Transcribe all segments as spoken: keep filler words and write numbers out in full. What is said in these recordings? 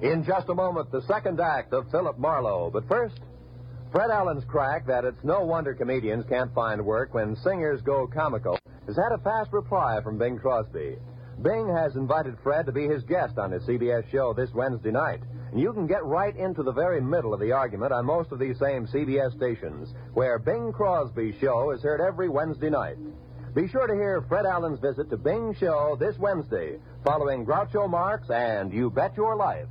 In just a moment, the second act of Philip Marlowe. But first, Fred Allen's crack that it's no wonder comedians can't find work when singers go comical has had a fast reply from Bing Crosby. Bing has invited Fred to be his guest on his C B S show this Wednesday night. And you can get right into the very middle of the argument on most of these same C B S stations, where Bing Crosby's show is heard every Wednesday night. Be sure to hear Fred Allen's visit to Bing's show this Wednesday, following Groucho Marx and You Bet Your Life.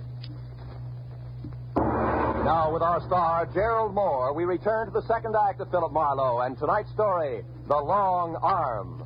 Now, with our star, Gerald Moore, we return to the second act of Philip Marlowe and tonight's story, The Long Arm.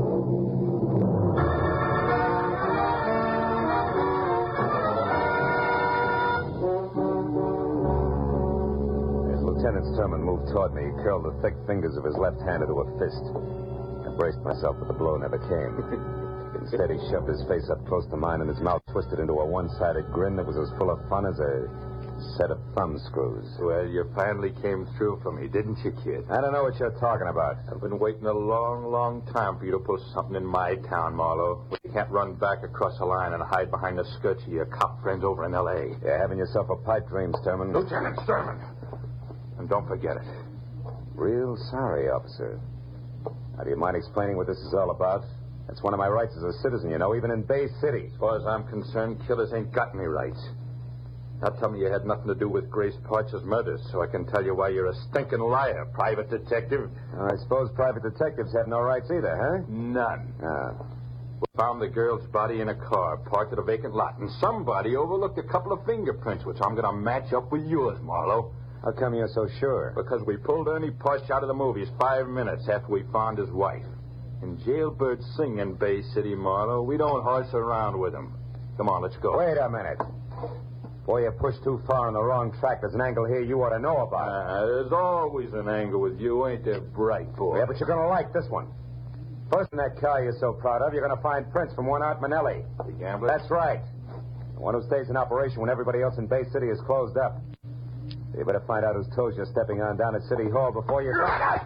As Lieutenant Sturman moved toward me, he curled the thick fingers of his left hand into a fist. I braced myself, but the blow never came. Instead, he shoved his face up close to mine, and his mouth twisted into a one-sided grin that was as full of fun as a set of thumb screws. Well, you finally came through for me, didn't you, kid? I don't know what you're talking about. I've been waiting a long, long time for you to pull something in my town, Marlowe. You can't run back across the line and hide behind the skirts of your cop friends over in L A You're having yourself a pipe dream, Sturman. Lieutenant Sturman! And don't forget it. Real sorry, officer. Now, do you mind explaining what this is all about? That's one of my rights as a citizen, you know, even in Bay City. As far as I'm concerned, killers ain't got any rights. Now tell me you had nothing to do with Grace Parch's murder, so I can tell you why you're a stinking liar, private detective. I suppose private detectives have no rights either, huh? None. Ah. We found the girl's body in a car parked at a vacant lot, and somebody overlooked a couple of fingerprints, which I'm going to match up with yours, Marlowe. How come you're so sure? Because we pulled Ernie Parch out of the movies five minutes after we found his wife. In Jailbird Sing in Bay City, Marlowe, we don't horse around with him. Come on, let's go. Wait a minute. Boy, you pushed too far on the wrong track. There's an angle here you ought to know about. Uh, there's always an angle with you, ain't there, bright boy? Yeah, but you're going to like this one. First in that car you're so proud of, you're going to find prints from one Art Manelli. The gambler? That's right. The one who stays in operation when everybody else in Bay City is closed up. You better find out whose toes you're stepping on down at City Hall before you...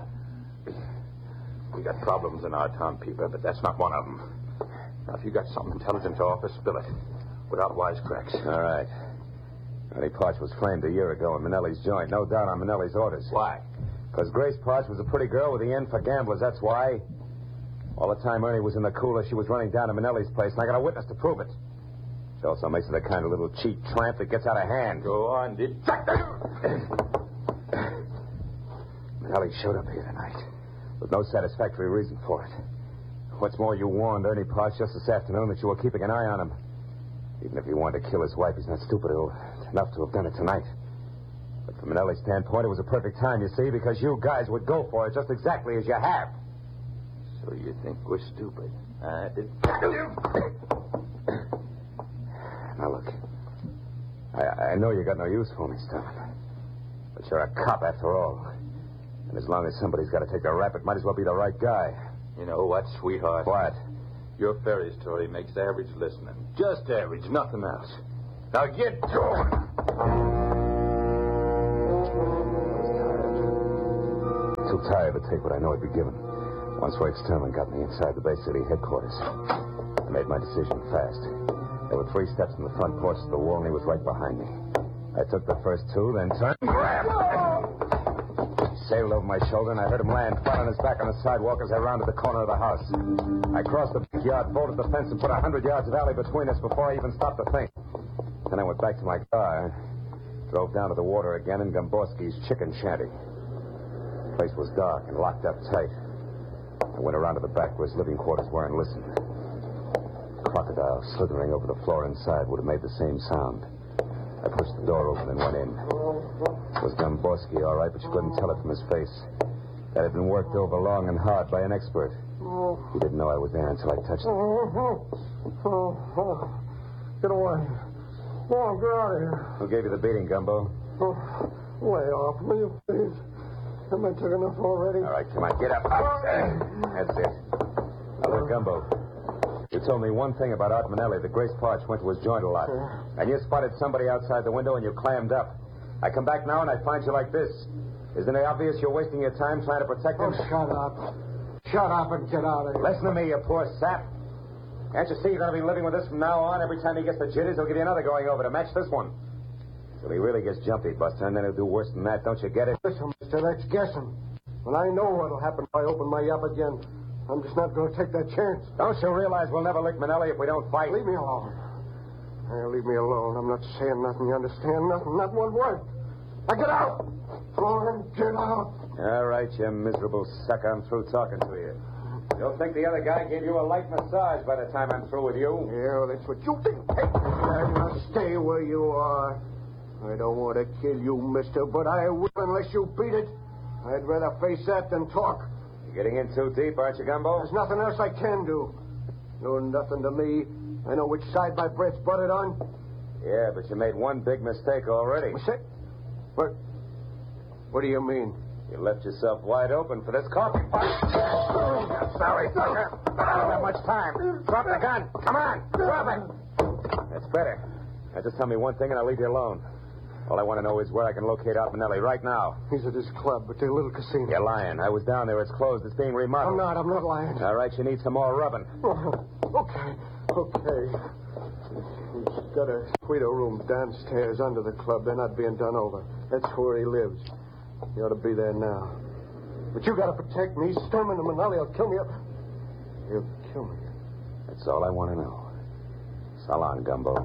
We got problems in our town, Peeper, but that's not one of them. Now, if you got something intelligent to offer, spill it. Without wisecracks. All right. Ernie Parch was framed a year ago in Manelli's joint. No doubt on Manelli's orders. Why? Because Grace Parch was a pretty girl with the end for gamblers, that's why. All the time Ernie was in the cooler, she was running down to Manelli's place, and I got a witness to prove it. She also makes her the kind of little cheap tramp that gets out of hand. Go on, did... Manelli showed up here tonight with no satisfactory reason for it. What's more, you warned Ernie Parch just this afternoon that you were keeping an eye on him. Even if he wanted to kill his wife, he's not stupid enough to have done it tonight. But from Manelli's standpoint, it was a perfect time, you see, because you guys would go for it just exactly as you have. So you think we're stupid? I did. Now, look. I, I know you got no use for me, Sturman. But you're a cop, after all. And as long as somebody's got to take the rap, it might as well be the right guy. You know what, sweetheart? What? Your fairy story makes average listening. Just average, nothing else. Now get to it! Too tired to take what I know I'd be given. Once Wade Sturman got me inside the Bay City headquarters, I made my decision fast. There were three steps from the front porch to the wall, and he was right behind me. I took the first two, then turned and grabbed. He sailed over my shoulder, and I heard him land flat on his back on the sidewalk as I rounded the corner of the house. I crossed the backyard, bolted the fence, and put a hundred yards of alley between us before I even stopped to think. Then I went back to my car, drove down to the water again in Gomborski's chicken shanty. The place was dark and locked up tight. I went around to the back where his living quarters were and listened. A crocodile slithering over the floor inside would have made the same sound. I pushed the door open and went in. It was Gomborski, all right, but you couldn't tell it from his face. That had been worked over long and hard by an expert. He didn't know I was there until I touched him. Get away. Come on, get out of here. Who gave you the beating, Gumbo? Oh, lay off, will you, please? Haven't I took enough already? All right, come on, get up. That's it. Now, look, Gumbo. You told me one thing about Art Manelli, that Grace Parch went to his joint a lot. Yeah. And you spotted somebody outside the window and you clammed up. I come back now and I find you like this. Isn't it obvious you're wasting your time trying to protect him? Oh, shut up. Shut up and get out of here. Listen to me, you poor sap. Can't you see you're going to be living with this from now on? Every time he gets the jitters, he'll give you another going over to match this one. Till he really gets jumpy, Buster, and then he'll do worse than that. Don't you get it? Listen, mister, that's guessing. Well, I know what'll happen if I open my yap again. I'm just not going to take that chance. Don't you realize we'll never lick Manelli if we don't fight? Leave me alone. Hey, leave me alone. I'm not saying nothing. You understand? Nothing. Not one word. Now get out. Florin, get out. All right, you miserable sucker. I'm through talking to you. You'll think the other guy gave you a light massage by the time I'm through with you. Yeah, well, that's what you think. Hey, now stay where you are. I don't want to kill you, mister, but I will unless you beat it. I'd rather face that than talk. You're getting in too deep, aren't you, Gumbo? There's nothing else I can do. No, nothing to me. I know which side my bread's buttered on. Yeah, but you made one big mistake already. What's that? What? What do you mean? You left yourself wide open for this coffee fight. I'm sorry, sucker. I don't have much time. Drop the gun. Come on. Drop it. That's better. Now, just tell me one thing and I'll leave you alone. All I want to know is where I can locate Art Manelli right now. He's at his club, at their little casino. You're lying. I was down there. It's closed. It's being remodeled. I'm not. I'm not lying. All right, you need some more rubbing. Oh, okay. Okay. He's got a Guido room downstairs under the club. They're not being done over. That's where he lives. He ought to be there now. But you got to protect me. Storming to Manelli will kill me. He'll kill me. That's all I want to know. So long, Gumbo.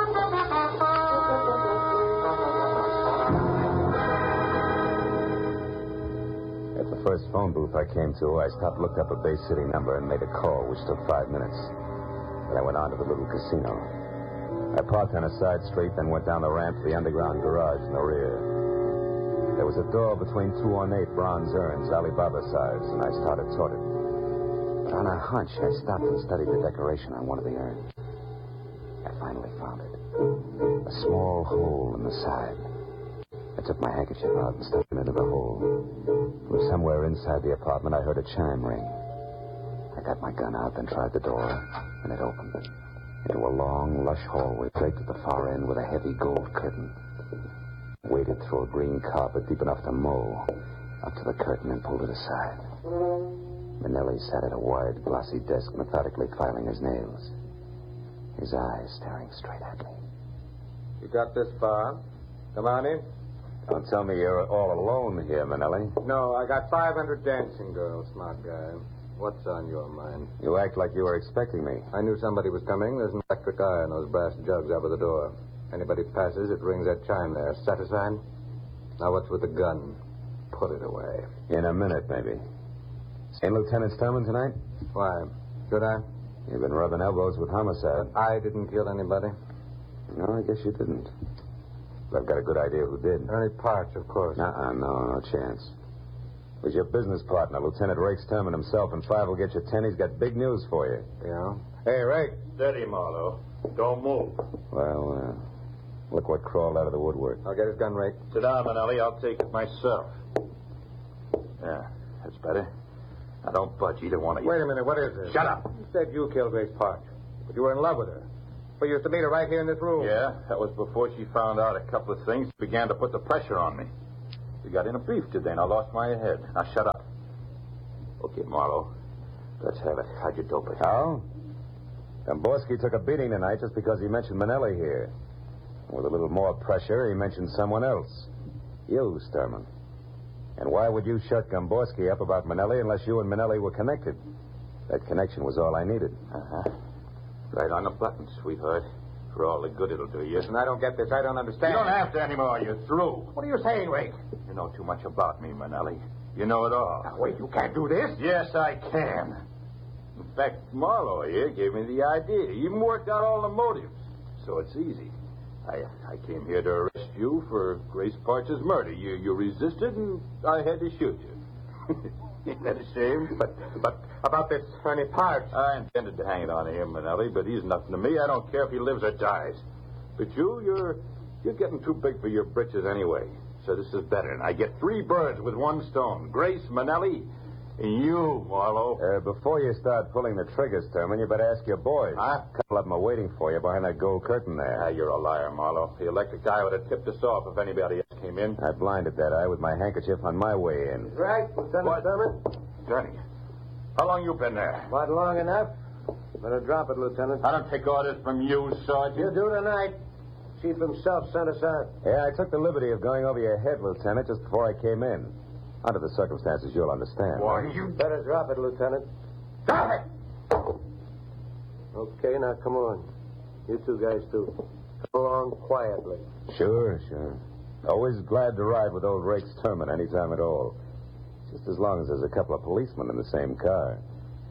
At the first phone booth I came to, I stopped, looked up a Bay City number, and made a call, which took five minutes. Then I went on to the little casino. I parked on a side street, then went down the ramp to the underground garage in the rear. There was a door between two ornate bronze urns, Alibaba size, and I started toward it. But on a hunch, I stopped and studied the decoration on one of the urns. I finally found it. A small hole in the side. I took my handkerchief out and stuck it into the hole. From somewhere inside the apartment, I heard a chime ring. I got my gun out, then tried the door, and it opened. Into a long, lush hallway draped at the far end with a heavy gold curtain. Waded through a green carpet deep enough to mow, up to the curtain and pulled it aside. Manelli sat at a wide, glossy desk, methodically filing his nails. His eyes staring straight at me. You got this far? Come on in. Don't tell me you're all alone here, Manelli. No, I got five hundred dancing girls, smart guy. What's on your mind? You act like you were expecting me. I knew somebody was coming. There's an electric eye on those brass jugs over the door. Anybody passes, it rings that chime there. Satisfied? Now what's with the gun? Put it away. In a minute, maybe. Ain't Lieutenant Sturman tonight? Why? Should I? You've been rubbing elbows with homicide. I didn't kill anybody. No, I guess you didn't. But I've got a good idea who did. Ernie Parch, of course. Uh-uh, no, no chance. It was your business partner, Lieutenant Ray Sturman himself, and five will get you ten. He's got big news for you. Yeah? Hey, Ray. Steady, Marlowe. Don't move. Well, uh, look what crawled out of the woodwork. I'll get his gun, Ray. Sit down, Manelli. I'll take it myself. Yeah, that's better. Now, don't budge, either one of you. Wait a minute. What is this? Shut up. You said you killed Grace Parch, but you were in love with her. We used to meet her right here in this room. Yeah, that was before she found out a couple of things, began to put the pressure on me. We got in a beef today, and I lost my head. Now, shut up. Okay, Marlowe. Let's have it. How'd you dope it? How? Domborski took a beating tonight just because he mentioned Manelli here. With a little more pressure, he mentioned someone else. You, Sturman. And why would you shut Gomborski up about Manelli unless you and Manelli were connected? That connection was all I needed. Uh-huh. Right on the button, sweetheart. For all the good it'll do you. Listen, I don't get this. I don't understand. You don't have to anymore. You're through. What are you saying, Ray? You know too much about me, Manelli. You know it all. Now, wait, you can't do this. Yes, I can. In fact, Marlowe here gave me the idea. He even worked out all the motives. So it's easy. I I came here to arrest you for Grace Parch's murder. You you resisted, and I had to shoot you. Isn't that a shame? But but about this Ernie Parch. I intended to hang it on him, Manelli, but he's nothing to me. I don't care if he lives or dies. But you, you're you're getting too big for your britches anyway. So this is better. And I get three birds with one stone. Grace, Manelli, and you, Marlowe. Uh, before you start pulling the trigger, Sturman, you better ask your boys. Huh? A couple of them are waiting for you behind that gold curtain there. Ah, you're a liar, Marlowe. The electric eye would have tipped us off if anybody else came in. I blinded that eye with my handkerchief on my way in. Right, Lieutenant What? Sturman? Johnny, how long you been there? Not long enough. Better drop it, Lieutenant. I don't take orders from you, Sergeant. You do tonight. Chief himself sent us out. Yeah, I took the liberty of going over your head, Lieutenant, just before I came in. Under the circumstances, you'll understand. Why, you... Better drop it, Lieutenant. Drop it! Okay, now come on. You two guys, too. Come along quietly. Sure, sure. Always glad to ride with old Rake's Terman any time at all. Just as long as there's a couple of policemen in the same car.